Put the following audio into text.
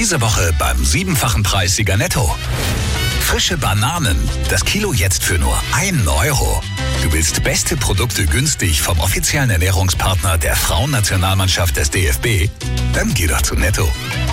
Diese Woche beim 7-fachen Preissieger Netto. Frische Bananen. Das Kilo jetzt für nur 1 Euro. Du willst beste Produkte günstig vom offiziellen Ernährungspartner der Frauennationalmannschaft des DFB? Dann geh doch zu Netto.